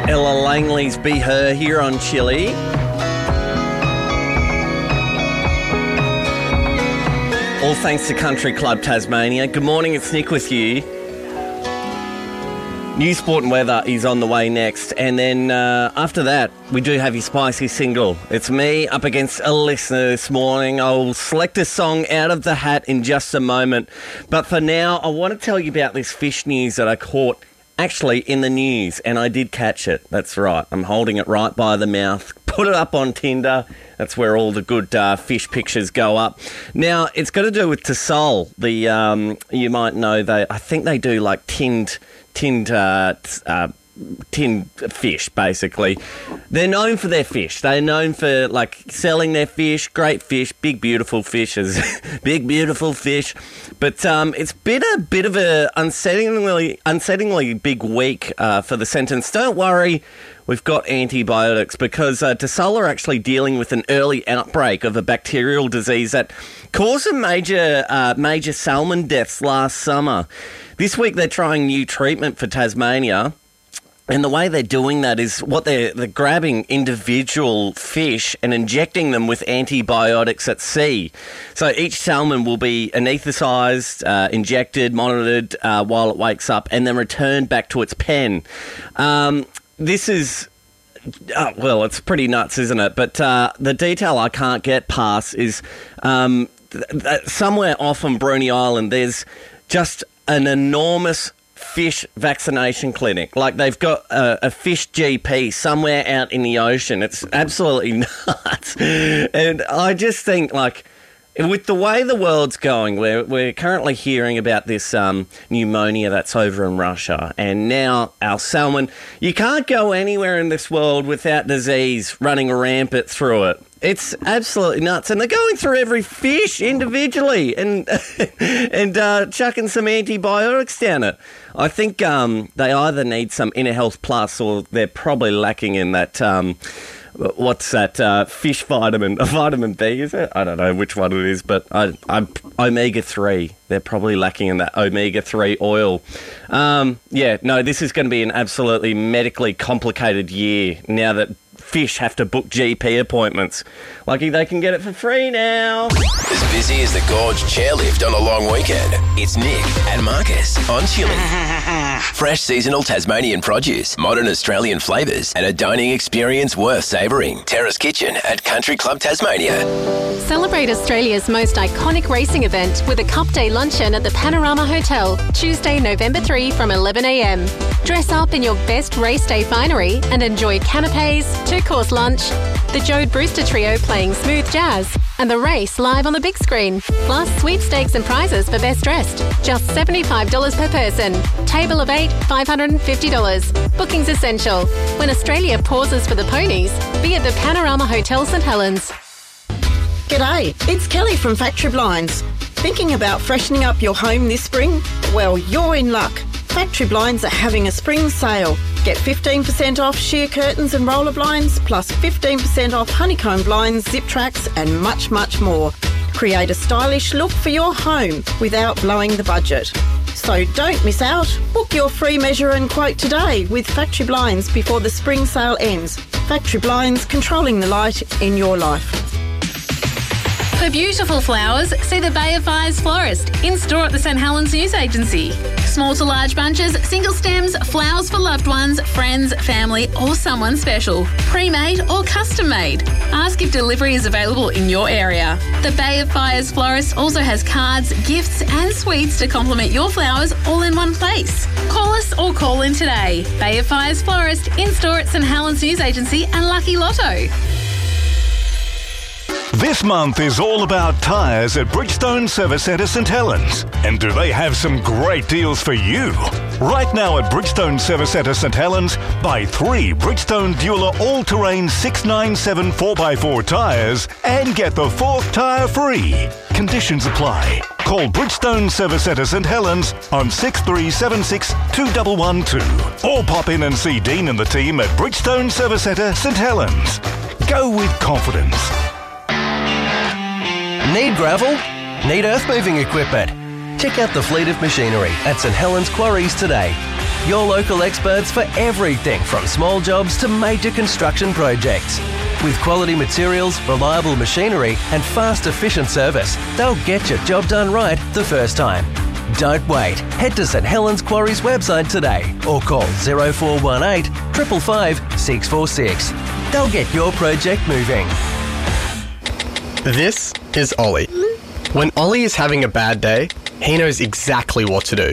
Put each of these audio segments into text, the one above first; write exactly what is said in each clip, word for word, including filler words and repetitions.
Ella Langley's Be Her here on Chili. All thanks to Country Club Tasmania. Good morning, it's Nick with you. New Sport and Weather is on the way next. And then uh, after that, we do have your spicy single. It's me up against a listener this morning. I'll select a song out of the hat in just a moment. But for now, I want to tell you about this fish news that I caught actually in the news. And I did catch it. That's right. I'm holding it right by the mouth. Put it up on Tinder. That's where all the good uh, fish pictures go up. Now, it's got to do with Tassal. The um, you might know, they. I think they do like tinned... tinned uh, uh, tinned fish, basically. They're known for their fish. They're known for, like, selling their fish, great fish, big, beautiful fishes, big, beautiful fish. But um, it's been a bit of a unsettlingly, unsettlingly big week uh, for the sentence. Don't worry, we've got antibiotics, because uh, Tassal are actually dealing with an early outbreak of a bacterial disease that caused some major, uh, major salmon deaths last summer. This week they're trying new treatment for Tasmania, and the way they're doing that is what they're, they're grabbing individual fish and injecting them with antibiotics at sea. So each salmon will be anaesthetised, uh, injected, monitored uh, while it wakes up, and then returned back to its pen. Um, this is... Oh, well, it's pretty nuts, isn't it? But uh, the detail I can't get past is um, th- th- somewhere off on Bruny Island, there's just an enormous fish vaccination clinic. Like, they've got a, a fish G P somewhere out in the ocean. It's absolutely nuts. And I just think, like, with the way the world's going, we're, we're currently hearing about this um, pneumonia that's over in Russia, and now our salmon. You can't go anywhere in this world without disease running rampant through it. It's absolutely nuts, and they're going through every fish individually and and uh, chucking some antibiotics down it. I think um, they either need some Inner Health Plus, or they're probably lacking in that... Um, What's that uh, fish vitamin? Vitamin B, is it? I don't know which one it is, but I, I'm omega three. They're probably lacking in that omega three oil. Um, yeah, no, this is going to be an absolutely medically complicated year now that fish have to book G P appointments. Lucky they can get it for free now. As busy as the Gorge chairlift on a long weekend, it's Nick and Marcus on Chili. Fresh seasonal Tasmanian produce, modern Australian flavours, and a dining experience worth savouring. Terrace Kitchen at Country Club Tasmania. Celebrate Australia's most iconic racing event with a Cup Day luncheon at the Panorama Hotel, Tuesday, November third from eleven a m. Dress up in your best race day finery and enjoy canapes, two-course lunch, the Jode Brewster Trio playing smooth jazz, and the race live on the big screen. Plus sweepstakes and prizes for best dressed. Just seventy-five dollars per person. Table of eight, five hundred fifty dollars. Bookings essential. When Australia pauses for the ponies, be at the Panorama Hotel St Helens. G'day, it's Kelly from Factory Blinds. Thinking about freshening up your home this spring? Well, you're in luck. Factory Blinds are having a spring sale. Get fifteen percent off sheer curtains and roller blinds, plus fifteen percent off honeycomb blinds, zip tracks, and much, much more. Create a stylish look for your home without blowing the budget. So don't miss out. Book your free measure and quote today with Factory Blinds before the spring sale ends. Factory Blinds, controlling the light in your life. For beautiful flowers, see the Bay of Fires florist in store at the St Helens News Agency. Small to large bunches, single stems, flowers for loved ones, friends, family, or someone special. Pre-made or custom-made. Ask if delivery is available in your area. The Bay of Fires florist also has cards, gifts and sweets to complement your flowers all in one place. Call us or call in today. Bay of Fires florist in store at St Helens News Agency and Lucky Lotto. This month is all about tyres at Bridgestone Service Centre St Helens. And do they have some great deals for you? Right now at Bridgestone Service Centre St Helens, buy three Bridgestone Dueler all-terrain six ninety-seven four by four tyres and get the fourth tyre free. Conditions apply. Call Bridgestone Service Centre St Helens on six three seven six two one one two or pop in and see Dean and the team at Bridgestone Service Centre St Helens. Go with confidence. Need gravel? Need earth-moving equipment? Check out the fleet of machinery at St Helens Quarries today. your local experts for everything from small jobs to major construction projects. With quality materials, reliable machinery and fast, efficient service, they'll get your job done right the first time. Don't wait. Head to St Helens Quarries website today or call oh four one eight, five five five, six four six. They'll get your project moving. This is Ollie. When Ollie is having a bad day, he knows exactly what to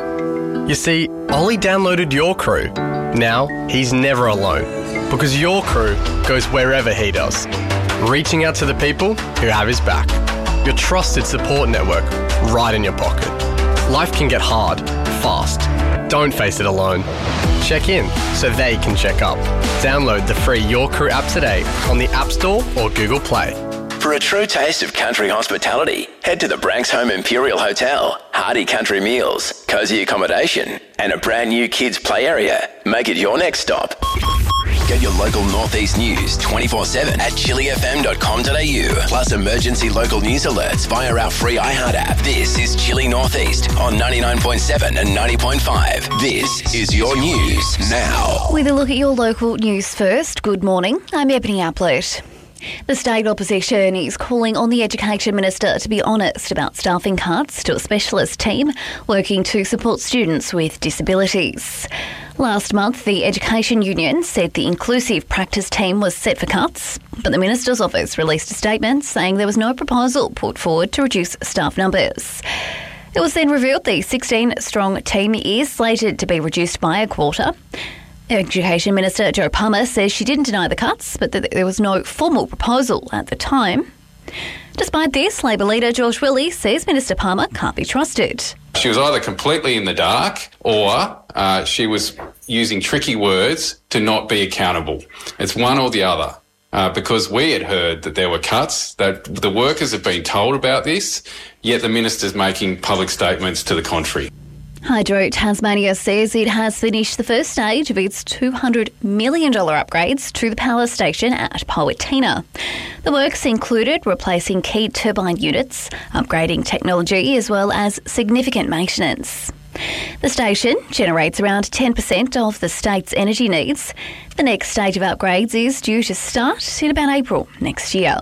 do. You see, Ollie downloaded Your Crew. Now, he's never alone, because Your Crew goes wherever he does, reaching out to the people who have his back. Your trusted support network right in your pocket. Life can get hard, fast. Don't face it alone. Check in so they can check up. Download the free Your Crew app today on the App Store or Google Play. For a true taste of country hospitality, head to the Branks Home Imperial Hotel. Hearty country meals, cosy accommodation, and a brand new kids play area make it your next stop. Get your local Northeast news twenty-four seven at chili f m dot com dot a u. Plus emergency local news alerts via our free iHeart app. This is Chili Northeast on ninety-nine point seven and ninety point five. This is your news now. With a look at your local news first, good morning. I'm Ebony Applet. The state opposition is calling on the Education Minister to be honest about staffing cuts to a specialist team working to support students with disabilities. Last month, the Education Union said the inclusive practice team was set for cuts, but the Minister's office released a statement saying there was no proposal put forward to reduce staff numbers. It was then revealed the sixteen-strong team is slated to be reduced by a quarter. Education Minister Jo Palmer says she didn't deny the cuts, but that there was no formal proposal at the time. Despite this, Labor leader George Willey says Minister Palmer can't be trusted. She was either completely in the dark or uh, she was using tricky words to not be accountable. It's one or the other. Uh, because we had heard that there were cuts, that the workers have been told about this, yet the minister's making public statements to the contrary. Hydro Tasmania says it has finished the first stage of its two hundred million dollars upgrades to the power station at Powetina. The works included replacing key turbine units, upgrading technology as well as significant maintenance. The station generates around ten percent of the state's energy needs. The next stage of upgrades is due to start in about April next year.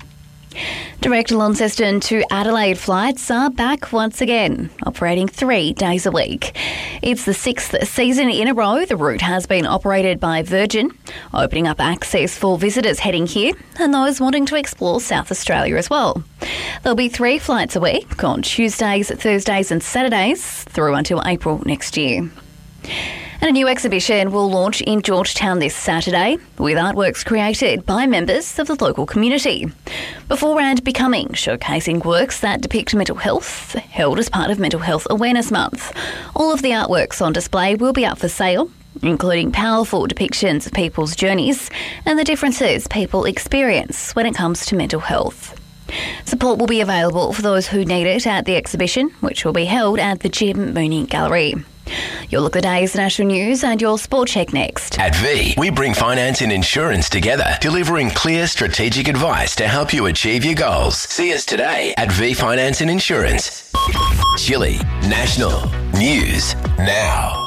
Direct Launceston to Adelaide flights are back once again, operating three days a week. It's the sixth season in a row the route has been operated by Virgin, opening up access for visitors heading here and those wanting to explore South Australia as well. There'll be three flights a week on Tuesdays, Thursdays and Saturdays through until April next year. And a new exhibition will launch in Georgetown this Saturday with artworks created by members of the local community. Before and Becoming, showcasing works that depict mental health, held as part of Mental Health Awareness Month. All of the artworks on display will be up for sale, including powerful depictions of people's journeys and the differences people experience when it comes to mental health. Support will be available for those who need it at the exhibition, which will be held at the Jim Mooney Gallery. You'll look at the day's national news and your sport check next. At V, we bring finance and insurance together, delivering clear strategic advice to help you achieve your goals. See us today at V Finance and Insurance. Chili National News Now.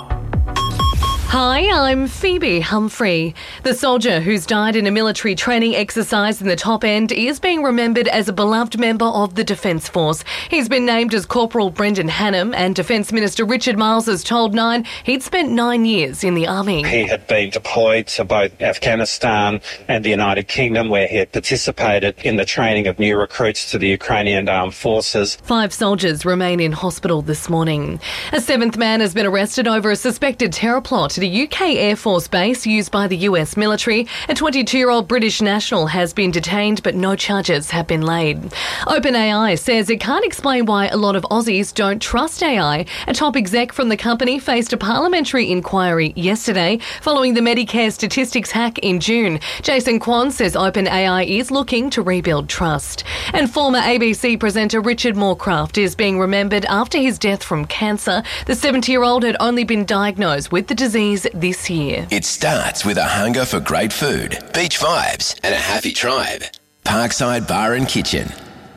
Hi, I'm Phoebe Humphrey. The soldier who's died in a military training exercise in the Top End is being remembered as a beloved member of the Defence Force. He's been named as Corporal Brendan Hannam, and Defence Minister Richard Marles has told Nine he'd spent nine years in the Army. He had been deployed to both Afghanistan and the United Kingdom, where he had participated in the training of new recruits to the Ukrainian Armed Forces. Five soldiers remain in hospital this morning. A seventh man has been arrested over a suspected terror plot at a U K Air Force base used by the U S military. A twenty-two-year-old British national has been detained, but no charges have been laid. OpenAI says it can't explain why a lot of Aussies don't trust A I. A top exec from the company faced a parliamentary inquiry yesterday following the Medicare statistics hack in June. Jason Kwan says OpenAI is looking to rebuild trust. And former A B C presenter Richard Morecraft is being remembered after his death from cancer. The seventy-year-old had only been diagnosed with the disease this year. It starts with a hunger for great food, beach vibes, and a happy tribe. Parkside Bar and Kitchen.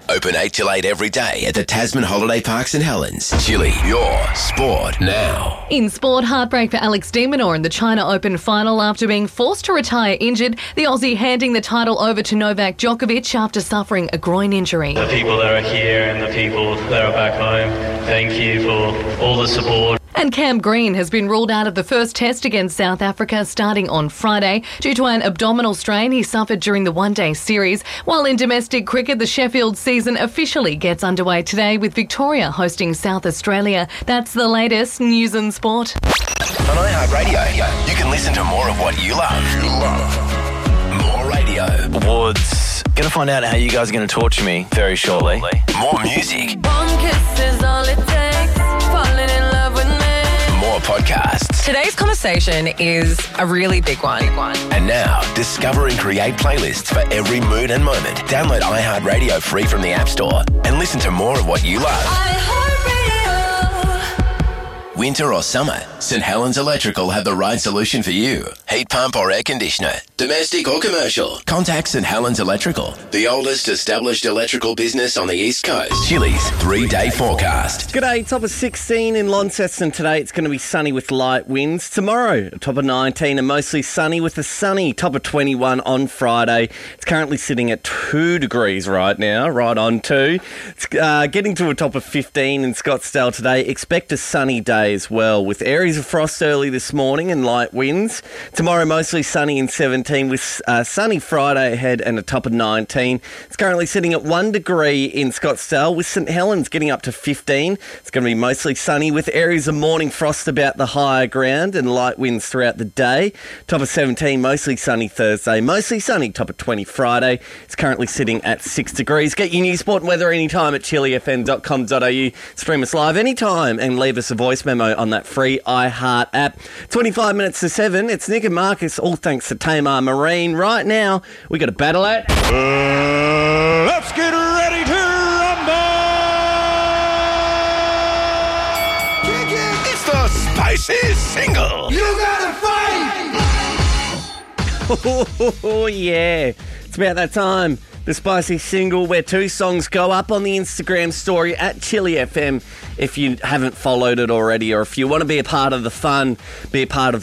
Open eight till eight every day at the Tasman Holiday Park St Helens. Chili, your sport now. In sport, heartbreak for Alex de Minaur in the China Open final after being forced to retire injured. The Aussie handing the title over to Novak Djokovic after suffering a groin injury. The people that are here and the people that are back home, thank you for all the support. And Cam Green has been ruled out of the first test against South Africa starting on Friday due to an abdominal strain he suffered during the one-day series. While in domestic cricket, the Sheffield season officially gets underway today with Victoria hosting South Australia. That's the latest news and sport. On iHeartRadio, you can listen to more of what you love. You love. More radio. Awards. Gonna find out how you guys are going to torture me very shortly. More music. One kiss is all it takes. Falling in love with me. More podcasts. Today's conversation is a really big one. Big one. And now, discover and create playlists for every mood and moment. Download iHeartRadio free from the App Store and listen to more of what you love. Winter or summer, St Helens Electrical have the right solution for you. Heat pump or air conditioner, domestic or commercial. Contact St Helens Electrical, the oldest established electrical business on the East Coast. Chili's three-day forecast. G'day, top of sixteen in Launceston today. It's going to be sunny with light winds. Tomorrow, a top of nineteen and mostly sunny with a sunny top of twenty-one on Friday. It's currently sitting at two degrees right now, right on two. It's uh, getting to a top of fifteen in Scottsdale today. Expect a sunny day as well, with areas of frost early this morning and light winds. Tomorrow, mostly sunny in seventeen with uh, sunny Friday ahead and a top of nineteen. It's currently sitting at one degree in Scottsdale, with St Helens getting up to fifteen. It's going to be mostly sunny with areas of morning frost about the higher ground and light winds throughout the day. Top of seventeen, mostly sunny Thursday, mostly sunny, top of twenty Friday. It's currently sitting at six degrees. Get your news, sport and weather anytime at chili f m dot com dot a u. Stream us live anytime and leave us a voice memo on that free iHeart app. twenty-five minutes to seven. It's Nick and Marcus, all thanks to Tamar Marine. Right now, we got a battle at. Uh, let's get ready to rumble! It's the spicy single. You gotta fight! Oh, yeah. It's about that time. The spicy single where two songs go up on the Instagram story at Chili F M if you haven't followed it already, or if you want to be a part of the fun, be a part of